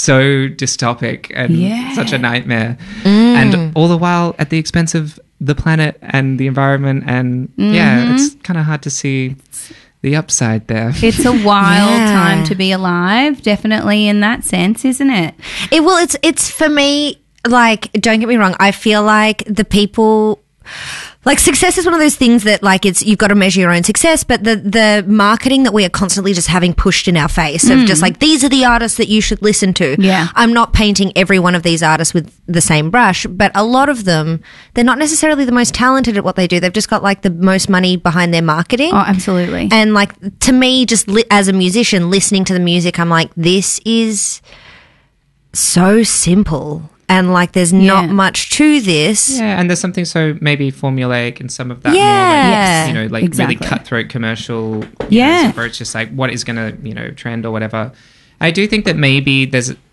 so dystopic and such a nightmare. And all the while at the expense of the planet and the environment. And it's kind of hard to see the upside there. It's a wild time to be alive, definitely in that sense, isn't it? It's for me, like, don't get me wrong, I feel like the people... Like, success is one of those things that, like, you've got to measure your own success, but the marketing that we are constantly just having pushed in our face of just like, these are the artists that you should listen to. Yeah. I'm not painting every one of these artists with the same brush, but a lot of them, they're not necessarily the most talented at what they do. They've just got, like, the most money behind their marketing. Oh, absolutely. And, like, to me, just as a musician, listening to the music, I'm like, this is so simple. And, like, there's not much to this. Yeah, and there's something so maybe formulaic in some of that more, like, really cutthroat commercial where it's just like, what is going to, trend or whatever. I do think that maybe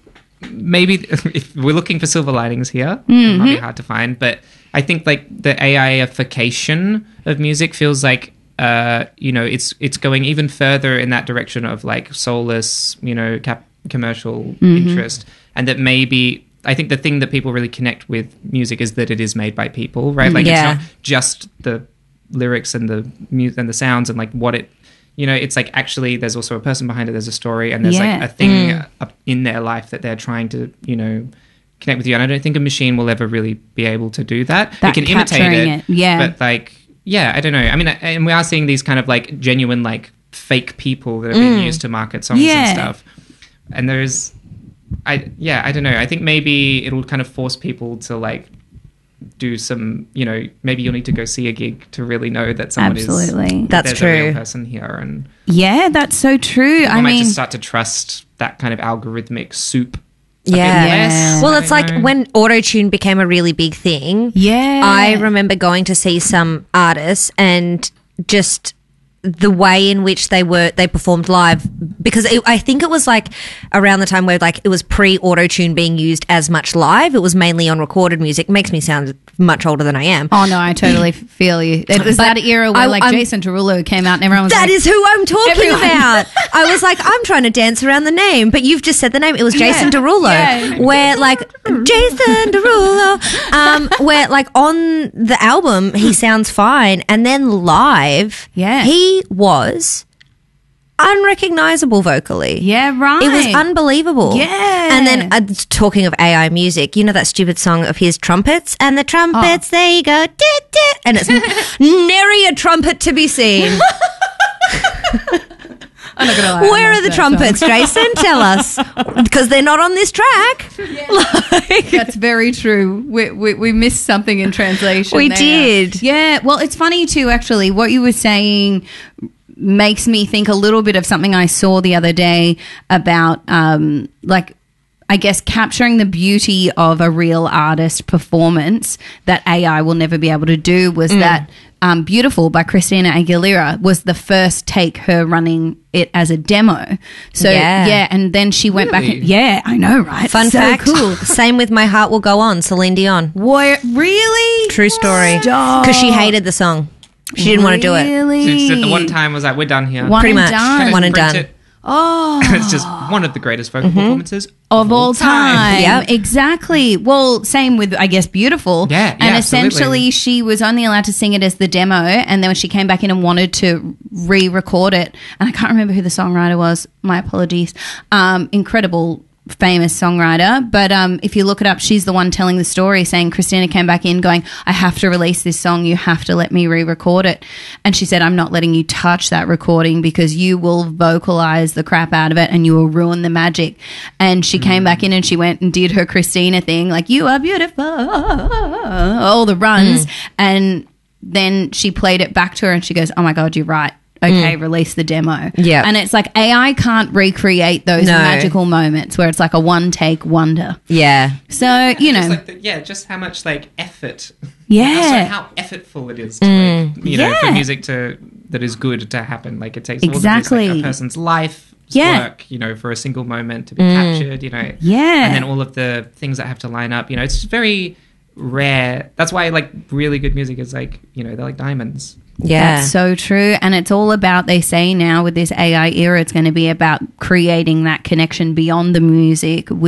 if we're looking for silver linings here, it might be hard to find, but I think, like, the AIification of music feels like, it's going even further in that direction of, like, soulless, commercial interest, and that maybe... I think the thing that people really connect with music is that it is made by people, right? Like, it's not just the lyrics and the music and the sounds and, like, what it, it's like, actually there's also a person behind it, there's a story, and there's like a thing in their life that they're trying to, connect with you. And I don't think a machine will ever really be able to do that. It can imitate it. But, like, I don't know. I mean, and we are seeing these kind of, like, genuine, like, fake people that are being used to market songs and stuff. And there's... I don't know. I think maybe it'll kind of force people to, like, do some, maybe you'll need to go see a gig to really know that someone that's true. A real person here. And that's so true. I might just start to trust that kind of algorithmic soup. Well, it's like when auto-tune became a really big thing. I remember going to see some artists and just... the way in which they performed live, because I think it was like around the time where, like, it was pre-auto-tune being used as much live. It was mainly on recorded music. Makes me sound much older than I am. Oh no, I totally feel you. It was that era where Jason Derulo came out and everyone was that is who I'm talking about. I was like, I'm trying to dance around the name, but you've just said the name. It was Jason Derulo, where, like, Jason Derulo, where, like, on the album he sounds fine, and then live, he was unrecognizable vocally. Yeah, right. It was unbelievable. Yeah. And then talking of AI music, that stupid song of his trumpets, and the trumpets, they go, and it's nary a trumpet to be seen. I'm not gonna lie. Where are the trumpets, Jason? Tell us. Because they're not on this track. That's very true. We missed something in translation. We did. Yeah. Well, it's funny too, actually. What you were saying makes me think a little bit of something I saw the other day about, like, I guess capturing the beauty of a real artist performance that AI will never be able to do was that Beautiful by Christina Aguilera was the first take, her running it as a demo. So, and then she went back. I know, right? Fun fact. Cool. Same with My Heart Will Go On, Celine Dion. What? Really? True story. Because she hated the song. She didn't want to do it. She said the one time was like, we're done here. Pretty much. One and done. Oh. It's just one of the greatest vocal performances of all time. Yeah, exactly. Well, same with, I guess, Beautiful. Yeah, and essentially absolutely. she was only allowed to sing it as the demo, and then when she came back in and wanted to re-record it, and I can't remember who the songwriter was, my apologies, incredible famous songwriter, but if you look it up, she's the one telling the story, saying Christina came back in going, I have to release this song, you have to let me re-record it. And she said, I'm not letting you touch that recording because you will vocalize the crap out of it and you will ruin the magic. And she came back in and she went and did her Christina thing, like, you are beautiful, all the runs, and then she played it back to her and she goes, oh my God, you're right. Okay, release the demo. Yeah. And it's like AI can't recreate those magical moments where it's like a one-take wonder. Yeah. So, just how much, like, effort. Yeah. Also how effortful it is to, like, for music that is good to happen. Like, it takes all of this, like, a person's life, work, for a single moment to be captured, Yeah. And then all of the things that have to line up, it's very rare. That's why, like, really good music is, like, they're like diamonds. Yeah. That's so true. And it's all about, they say now with this AI era, it's going to be about creating that connection beyond the music